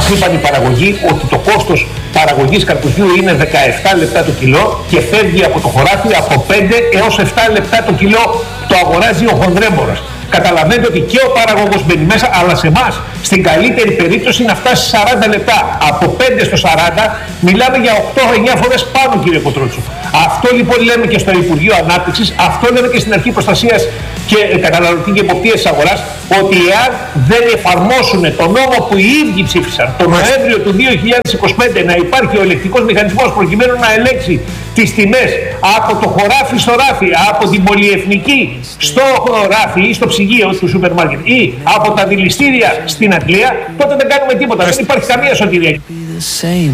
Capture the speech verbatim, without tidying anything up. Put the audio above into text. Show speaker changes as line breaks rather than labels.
μας είπαν οι παραγωγοί ότι το κόστος παραγωγής καρπουζιού είναι δεκαεπτά λεπτά το κιλό και φεύγει από το χωράφι από πέντε έως επτά λεπτά το κιλό, το αγοράζει ο χονδρέμπορας. Καταλαβαίνετε ότι και ο παραγωγός μπαίνει μέσα, αλλά σε εμάς στην καλύτερη περίπτωση να φτάσει σαράντα λεπτά. Από πέντε στο σαράντα μιλάμε για οκτώ εννιά φορές πάνω, κύριε Κοτρότσου. Αυτό λοιπόν λέμε και στο Υπουργείο Ανάπτυξης, αυτό λέμε και στην Αρχή Προστασίας και Καταναλωτή και Εποπτείας της Αγοράς, ότι εάν δεν εφαρμόσουν τον νόμο που οι ίδιοι ψήφισαν τον Νοέμβριο του δύο χιλιάδες είκοσι πέντε, να υπάρχει ο ελεκτικός μηχανισμός προκειμένου να ελέγξει τις τιμές από το χωράφι στο ράφι, από την πολυεθνική στο ράφι ή στο ψυγείο του σούπερ μάρκετ ή από τα δηληστήρια στην Αγγλία, τότε δεν κάνουμε τίποτα. Δεν υπάρχει καμία σωτηρία.